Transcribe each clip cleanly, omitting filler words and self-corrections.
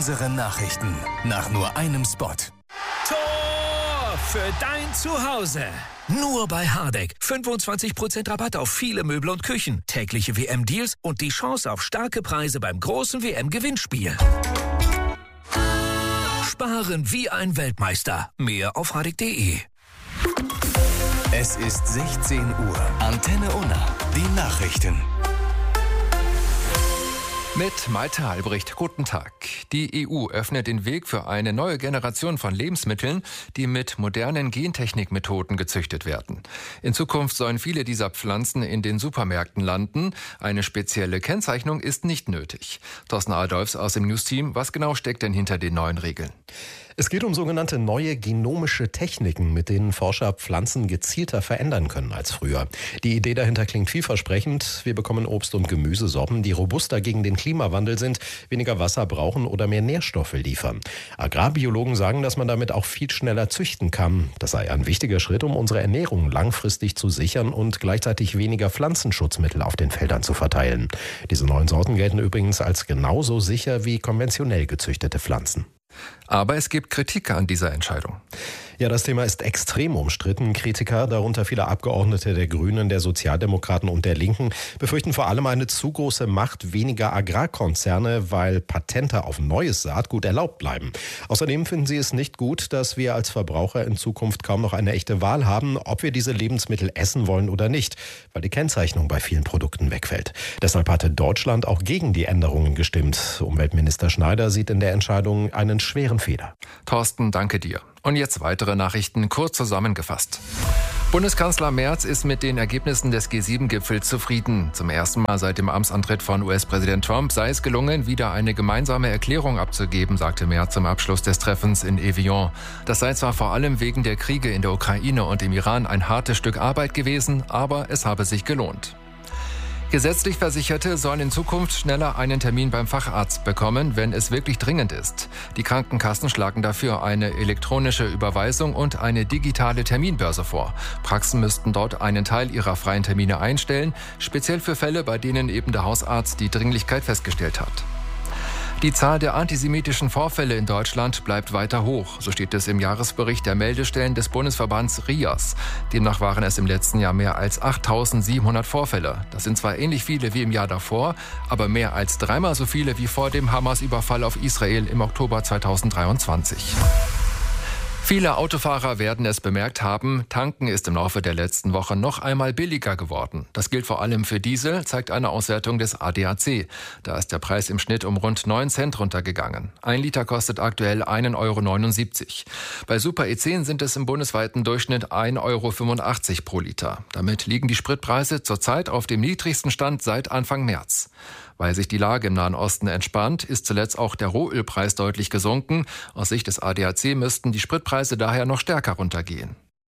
Unsere Nachrichten nach nur einem Spot. Tor für dein Zuhause. Nur bei Hardegg. 25% Rabatt auf viele Möbel und Küchen. Tägliche WM-Deals und die Chance auf starke Preise beim großen WM-Gewinnspiel. Sparen wie ein Weltmeister. Mehr auf hardegg.de. Es ist 16 Uhr. Antenne Unna. Die Nachrichten. Mit Malte Albrecht, guten Tag. Die EU öffnet den Weg für eine neue Generation von Lebensmitteln, die mit modernen Gentechnikmethoden gezüchtet werden. In Zukunft sollen viele dieser Pflanzen in den Supermärkten landen. Eine spezielle Kennzeichnung ist nicht nötig. Thorsten Adolfs aus dem News-Team, was genau steckt denn hinter den neuen Regeln? Es geht um sogenannte neue genomische Techniken, mit denen Forscher Pflanzen gezielter verändern können als früher. Die Idee dahinter klingt vielversprechend. Wir bekommen Obst- und Gemüsesorten, die robuster gegen den Klimawandel sind, weniger Wasser brauchen oder mehr Nährstoffe liefern. Agrarbiologen sagen, dass man damit auch viel schneller züchten kann. Das sei ein wichtiger Schritt, um unsere Ernährung langfristig zu sichern und gleichzeitig weniger Pflanzenschutzmittel auf den Feldern zu verteilen. Diese neuen Sorten gelten übrigens als genauso sicher wie konventionell gezüchtete Pflanzen. Aber es gibt Kritik an dieser Entscheidung. Ja, das Thema ist extrem umstritten. Kritiker, darunter viele Abgeordnete der Grünen, der Sozialdemokraten und der Linken, befürchten vor allem eine zu große Macht weniger Agrarkonzerne, weil Patente auf neues Saatgut erlaubt bleiben. Außerdem finden sie es nicht gut, dass wir als Verbraucher in Zukunft kaum noch eine echte Wahl haben, ob wir diese Lebensmittel essen wollen oder nicht, weil die Kennzeichnung bei vielen Produkten wegfällt. Deshalb hatte Deutschland auch gegen die Änderungen gestimmt. Umweltminister Schneider sieht in der Entscheidung einen schweren Fehler. Thorsten, danke dir. Und jetzt weitere Nachrichten, kurz zusammengefasst. Bundeskanzler Merz ist mit den Ergebnissen des G7-Gipfels zufrieden. Zum ersten Mal seit dem Amtsantritt von US-Präsident Trump sei es gelungen, wieder eine gemeinsame Erklärung abzugeben, sagte Merz zum Abschluss des Treffens in Evian. Das sei zwar vor allem wegen der Kriege in der Ukraine und im Iran ein hartes Stück Arbeit gewesen, aber es habe sich gelohnt. Gesetzlich Versicherte sollen in Zukunft schneller einen Termin beim Facharzt bekommen, wenn es wirklich dringend ist. Die Krankenkassen schlagen dafür eine elektronische Überweisung und eine digitale Terminbörse vor. Praxen müssten dort einen Teil ihrer freien Termine einstellen, speziell für Fälle, bei denen eben der Hausarzt die Dringlichkeit festgestellt hat. Die Zahl der antisemitischen Vorfälle in Deutschland bleibt weiter hoch. So steht es im Jahresbericht der Meldestellen des Bundesverbands RIAS. Demnach waren es im letzten Jahr mehr als 8.700 Vorfälle. Das sind zwar ähnlich viele wie im Jahr davor, aber mehr als dreimal so viele wie vor dem Hamas-Überfall auf Israel im Oktober 2023. Viele Autofahrer werden es bemerkt haben, tanken ist im Laufe der letzten Woche noch einmal billiger geworden. Das gilt vor allem für Diesel, zeigt eine Auswertung des ADAC. Da ist der Preis im Schnitt um rund 9 Cent runtergegangen. 1 Liter kostet aktuell 1,79 €. Bei Super E10 sind es im bundesweiten Durchschnitt 1,85 € pro Liter. Damit liegen die Spritpreise zurzeit auf dem niedrigsten Stand seit Anfang März. Weil sich die Lage im Nahen Osten entspannt, ist zuletzt auch der Rohölpreis deutlich gesunken. Aus Sicht des ADAC müssten die Spritpreise daher noch stärker runtergehen.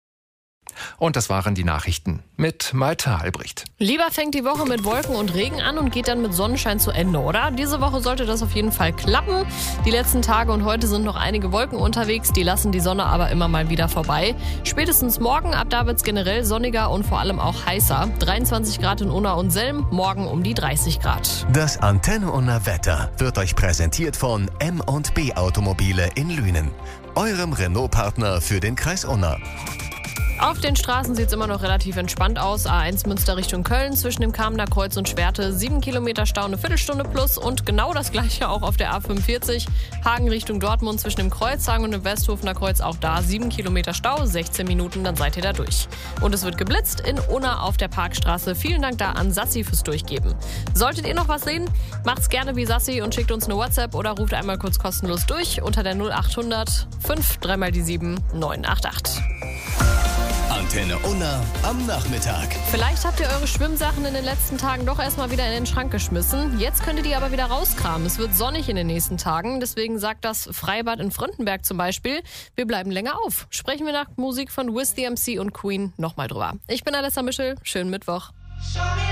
Und das waren die Nachrichten mit Malte Albrecht. Lieber fängt die Woche mit Wolken und Regen an und geht dann mit Sonnenschein zu Ende, oder? Diese Woche sollte das auf jeden Fall klappen. Die letzten Tage und heute sind noch einige Wolken unterwegs, die lassen die Sonne aber immer mal wieder vorbei. Spätestens morgen, ab da wird es generell sonniger und vor allem auch heißer. 23 Grad in Unna und Selm, morgen um die 30 Grad. Das Antenne Unna Wetter wird euch präsentiert von M&B Automobile in Lünen, eurem Renault-Partner für den Kreis Unna. Auf den Straßen sieht es immer noch relativ entspannt aus. A1 Münster Richtung Köln zwischen dem Kamener Kreuz und Schwerte. 7 Kilometer Stau, eine Viertelstunde plus. Und genau das gleiche auch auf der A45. Hagen Richtung Dortmund zwischen dem Kreuzhagen und dem Westhofener Kreuz. Auch da 7 Kilometer Stau, 16 Minuten, dann seid ihr da durch. Und es wird geblitzt in Unna auf der Parkstraße. Vielen Dank da an Sassi fürs Durchgeben. Solltet ihr noch was sehen, macht's gerne wie Sassi und schickt uns eine WhatsApp oder ruft einmal kurz kostenlos durch unter der 0800 5 3 mal die 7 988. Antenne Unna am Nachmittag. Vielleicht habt ihr eure Schwimmsachen in den letzten Tagen doch erstmal wieder in den Schrank geschmissen. Jetzt könnt ihr die aber wieder rauskramen. Es wird sonnig in den nächsten Tagen. Deswegen sagt das Freibad in Fröndenberg zum Beispiel, wir bleiben länger auf. Sprechen wir nach Musik von Wiz the MC und Queen nochmal drüber. Ich bin Alessa Mischel. Schönen Mittwoch.